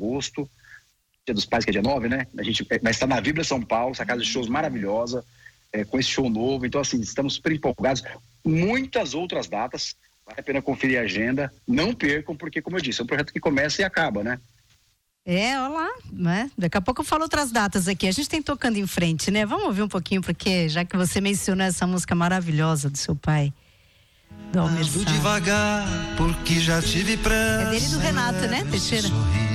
agosto, Dia dos Pais, que é dia 9, né? A gente vai estar na Vibra São Paulo, essa casa de shows maravilhosa, com esse show novo. Então, assim, estamos super empolgados. Muitas outras datas, vale a pena conferir a agenda. Não percam, porque, como eu disse, é um projeto que começa e acaba, né? Olha lá, né? Daqui a pouco eu falo outras datas aqui. A gente tem Tocando em Frente, né? Vamos ouvir um pouquinho, porque já que você mencionou essa música maravilhosa do seu pai, do Almir Sater. Devagar, porque já tive pressa. É dele e do Renato, né, Teixeira?